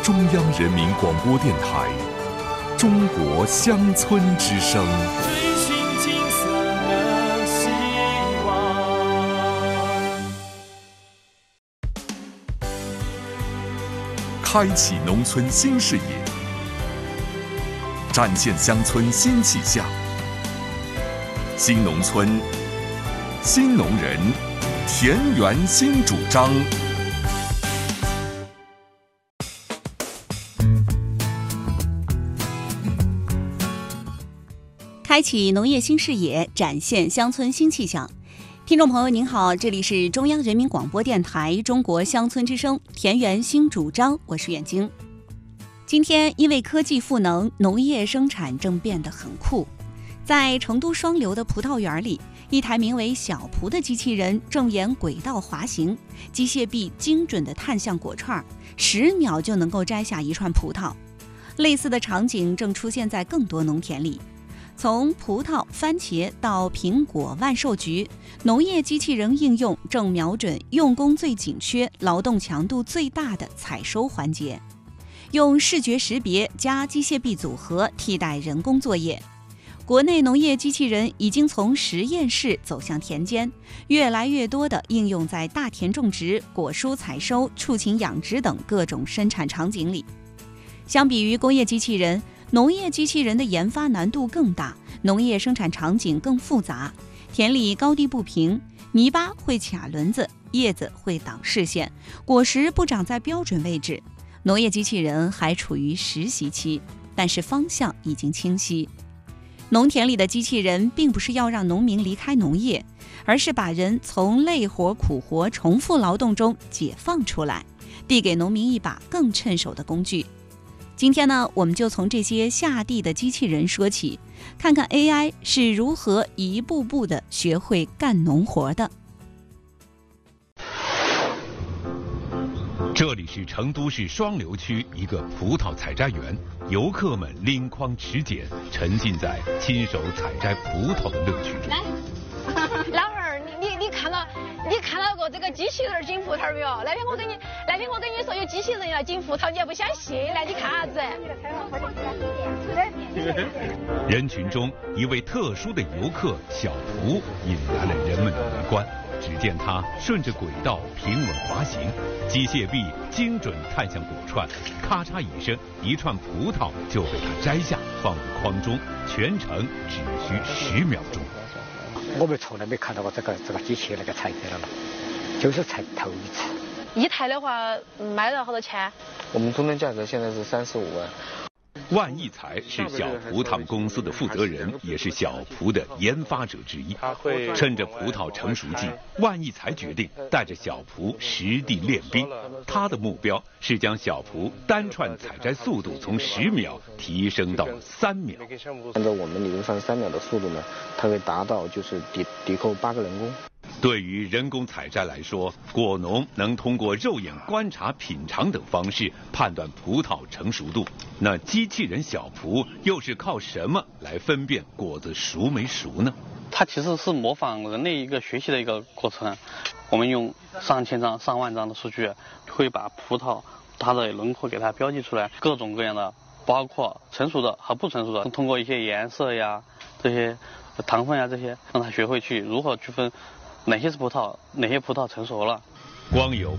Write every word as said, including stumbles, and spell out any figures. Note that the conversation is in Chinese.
中央人民广播电台《中国乡村之声》。 追寻金色的希望， 开启农村新视野，展现乡村新气象。新农村，新农人，田园新主张。 开启农业新视野，展现乡村新气象。听众朋友您好，这里是中央人民广播电台中国乡村之声田园新主张，我是远晶。今天因为科技赋能，农业生产正变得很酷。在成都双流的葡萄园里，一台名为小蒲的机器人正沿轨道滑行，机械臂精准地探向果串，十秒就能够摘下一串葡萄。类似的场景正出现在更多农田里。从葡萄、番茄到苹果、万寿菊，农业机器人应用正瞄准用工最紧缺、劳动强度最大的采收环节，用视觉识别加机械臂组合替代人工作业。国内农业机器人已经从实验室走向田间，越来越多的应用在大田种植、果蔬采收、畜禽养殖等各种生产场景里。相比于工业机器人，农业机器人的研发难度更大，农业生产场景更复杂，田里高低不平，泥巴会卡轮子，叶子会挡视线，果实不长在标准位置。农业机器人还处于实习期，但是方向已经清晰。农田里的机器人并不是要让农民离开农业，而是把人从累活、苦活、重复劳动中解放出来，递给农民一把更趁手的工具。今天呢，我们就从这些下地的机器人说起，看看 A I 是如何一步步地学会干农活的。 这里是成都市双流区一个葡萄采摘园，游客们拎筐持剪，沉浸在亲手采摘葡萄的乐趣中。 来，老汉儿，你你你看到你看到过这个机器人紧葡萄没有？那天我跟你那天我跟你说有机器人要紧葡萄，你还不相信？来，你看啥子？ 人群中，一位特殊的游客小蒲引来了人们的围观。只见他顺着轨道平稳滑行，机械臂精准探向果串，咔嚓一声，一串葡萄就被他摘下，放入筐中，全程只需十秒钟。 我们从来没看到过这个这个机器那个采摘了，就是才头一次。 一台的话卖了好多钱？ 我们终端价格现在是三十五万。 万益财是小蒲他们公司的负责人，也是小蒲的研发者之一。趁着葡萄成熟季，万益财决定带着小蒲实地练兵。他的目标是将小蒲单串采摘速度从十秒提升到三秒。 按照我们理论上三秒的速度呢，它会达到就是抵抵扣八个人工。 对于人工采摘来说，果农能通过肉眼观察、品尝等方式判断葡萄成熟度。那机器人小蒲又是靠什么来分辨果子熟没熟呢？ 它其实是模仿人类一个学习的一个过程。我们用上千张、上万张的数据，会把葡萄它的轮廓给它标记出来，各种各样的，包括成熟的和不成熟的，通过一些颜色呀、这些糖分呀这些，让它学会去如何区分哪些是葡萄，哪些葡萄成熟了。 光有